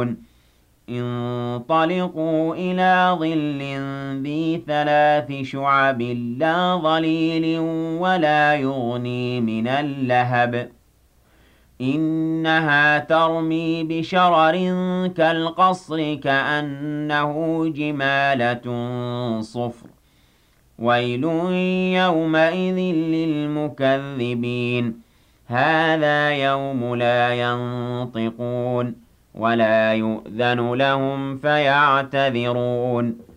يعملون انطلقوا إلى ظل ذي 3 شعب لا ظليل ولا يغني من اللهب إنها ترمي بشرر كالقصر كأنه جمالة صفر ويل يومئذ للمكذبين هذا يوم لا ينطقون ولا يؤذن لهم فيعتذرون